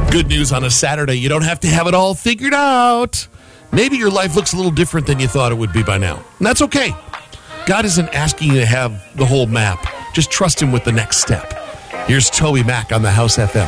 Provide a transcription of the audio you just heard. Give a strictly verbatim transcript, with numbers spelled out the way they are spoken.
Good news on a Saturday. You don't have to have it all figured out. Maybe your life looks a little different than you thought it would be by now. And that's okay. God isn't asking you to have the whole map. Just trust him with the next step. Here's Toby Mac on the House F M.